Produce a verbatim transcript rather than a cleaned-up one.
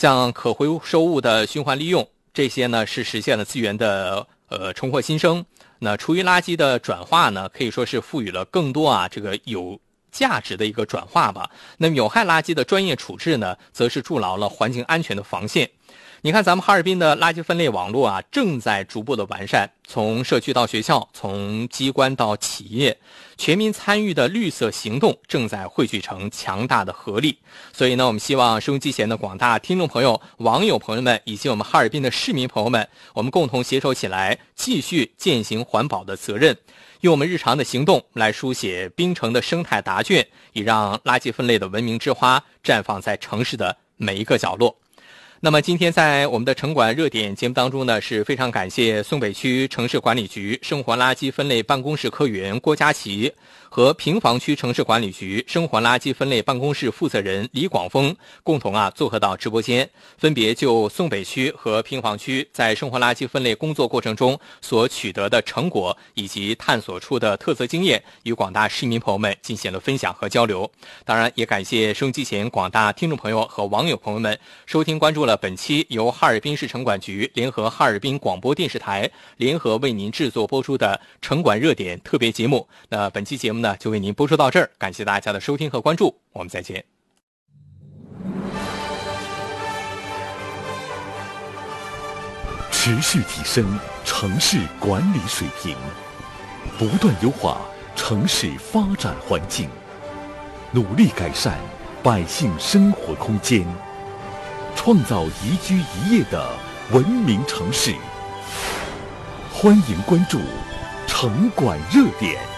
像可回收物的循环利用，这些呢是实现了资源的呃重获新生。那厨余垃圾的转化呢，可以说是赋予了更多啊这个有价值的一个转化吧。那么有害垃圾的专业处置呢，则是筑牢了环境安全的防线。你看咱们哈尔滨的垃圾分类网络啊，正在逐步的完善，从社区到学校，从机关到企业，全民参与的绿色行动正在汇聚成强大的合力。所以呢，我们希望收音机前的广大听众朋友、网友朋友们，以及我们哈尔滨的市民朋友们，我们共同携手起来，继续践行环保的责任，用我们日常的行动来书写滨城的生态答卷，以让垃圾分类的文明之花绽放在城市的每一个角落。那么今天在我们的城管热点节目当中呢，是非常感谢松北区城市管理局生活垃圾分类办公室科员郭佳琪和平房区城市管理局生活垃圾分类办公室负责人李广峰共同啊做客到直播间，分别就松北区和平房区在生活垃圾分类工作过程中所取得的成果以及探索出的特色经验，与广大市民朋友们进行了分享和交流。当然也感谢收音机前广大听众朋友和网友朋友们收听关注了本期由哈尔滨市城管局联合哈尔滨广播电视台联合为您制作播出的城管热点特别节目。那本期节目呢就为您播出到这儿，感谢大家的收听和关注，我们再见。 持续提升城市管理水平，不断优化城市发展环境，努力改善百姓生活空间，创造宜居宜业的文明城市。欢迎关注城管热点。